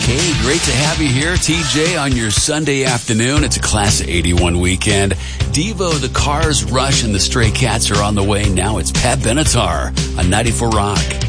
Okay, great to have you here, TJ, on your Sunday afternoon. It's a Class of 81 weekend. Devo, the Cars, Rush, and the Stray Cats are on the way. Now it's Pat Benatar on 94 Rock.